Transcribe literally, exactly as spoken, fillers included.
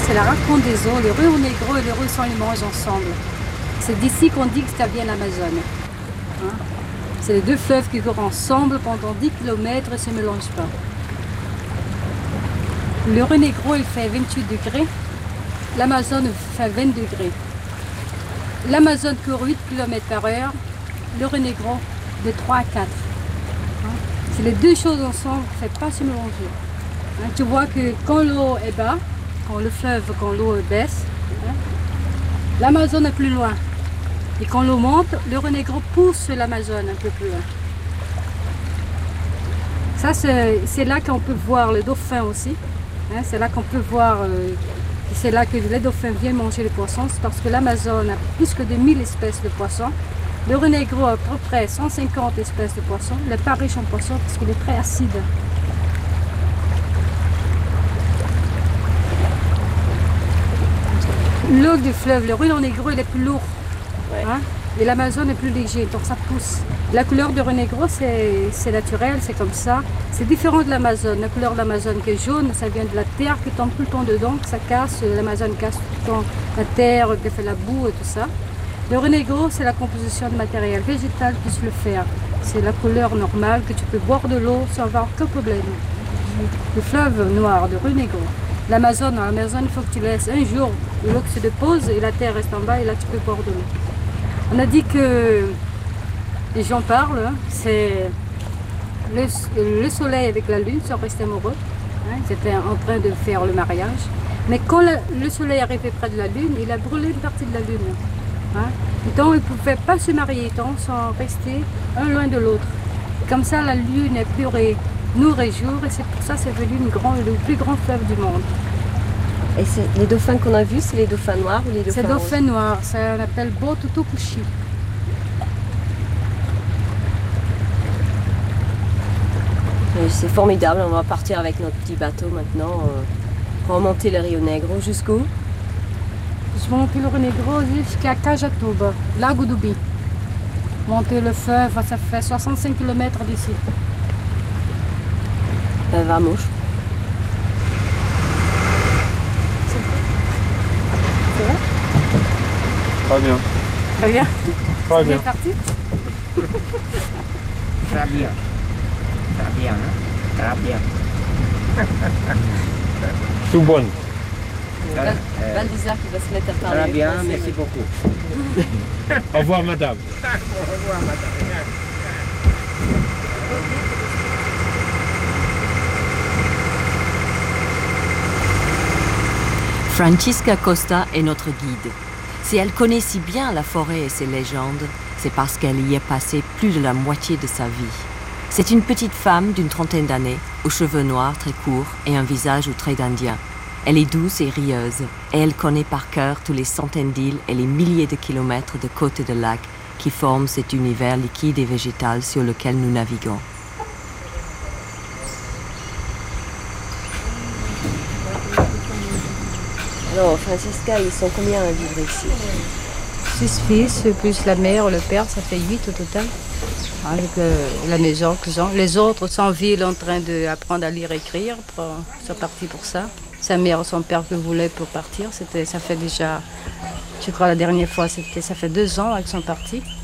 c'est la rencontre des eaux. Le Rio Negro et le Rio San mangent ensemble. C'est d'ici qu'on dit que ça vient l'Amazone. Hein? C'est les deux fleuves qui courent ensemble pendant dix kilomètres et ne se mélangent pas. Le Rio Negro il fait vingt-huit degrés, l'Amazone fait vingt degrés. L'Amazone court huit kilomètres par heure, le Rio Negro de trois à quatre. Hein? C'est les deux choses ensemble qui ne font pas se mélanger. Hein? Tu vois que quand l'eau est bas, quand le fleuve, quand l'eau baisse, hein, l'Amazone est plus loin. Et quand l'eau monte, le Rio Negro pousse l'Amazone un peu plus loin. Ça, c'est là qu'on peut voir le dauphin aussi. Hein, c'est là qu'on peut voir, euh, c'est là que les dauphins viennent manger les poissons. C'est parce que l'Amazone a plus que de mille espèces de poissons. Le Rio Negro a à peu près cent cinquante espèces de poissons. Il n'est pas riche en poissons parce qu'il est très acide. L'eau du fleuve, le Rio Negro, il est plus lourd. Ouais. Hein? Et l'Amazone est plus léger, donc ça pousse. La couleur du Rio Negro, c'est naturel, c'est comme ça. C'est différent de l'Amazone. La couleur de l'Amazone qui est jaune, ça vient de la terre qui tombe tout le temps dedans, que ça casse. L'Amazone casse tout le temps la terre, qui fait la boue et tout ça. Le Rio Negro, c'est la composition de matériel végétal qui se le fait. C'est la couleur normale, que tu peux boire de l'eau sans avoir aucun problème. Le fleuve noir de Rio Negro. L'Amazone, l'Amazone, il faut que tu laisses un jour l'eau qui se dépose et la terre reste en bas et là tu peux boire de l'eau. On a dit que les gens parlent, hein, c'est le, le soleil avec la lune sont restés amoureux. Hein, ils étaient en train de faire le mariage. Mais quand le, le soleil arrivait près de la lune, il a brûlé une partie de la lune. Hein. Donc ils ne pouvaient pas se marier, donc sans rester un loin de l'autre. Comme ça, la lune est purée nous réjour et c'est pour ça que c'est devenu une grande, le plus grand fleuve du monde. Et les dauphins qu'on a vus, c'est les dauphins noirs ou les dauphins C'est dauphins noirs, ça on appelle Botutupushi. C'est formidable, on va partir avec notre petit bateau maintenant, euh, remonter le Rio Negro jusqu'où? Je vais monter le Rio Negro jusqu'à Cajatuba, Lago do Bi. Monter le fleuve, ça fait soixante-cinq kilomètres d'ici. Ben, vamos. C'est vrai? Très bien. Très bien. Très bien. C'est parti? Très bien. Très bien, hein? Très bien. Tout bonne. Val, Val d'Isère qui va se mettre à parler. Très bien, français, merci ouais. beaucoup. Au revoir, madame. Au revoir, madame. Francisca Costa est notre guide. Si elle connaît si bien la forêt et ses légendes, c'est parce qu'elle y est passée plus de la moitié de sa vie. C'est une petite femme d'une trentaine d'années, aux cheveux noirs très courts et un visage aux traits d'Indien. Elle est douce et rieuse, et elle connaît par cœur tous les centaines d'îles et les milliers de kilomètres de côtes et de lacs qui forment cet univers liquide et végétal sur lequel nous naviguons. Alors, Francisca, ils sont combien à vivre ici? Six fils, plus la mère, le père, ça fait huit au total. Avec euh, la maison, les autres sont en ville en train d'apprendre à lire et écrire, pour, sont partis pour ça. Sa mère, son père que voulait pour partir, ça fait déjà, je crois la dernière fois, ça fait deux ans qu'ils sont partis.